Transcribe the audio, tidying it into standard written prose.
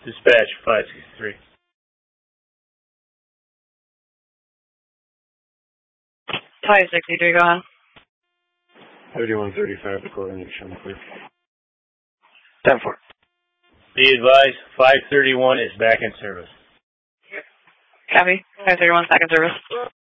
Dispatch 563. 563, go on. 3135, recording at Sherman Clear. 10-4. Be advised, 531 is back in service. Copy. 531, back in service.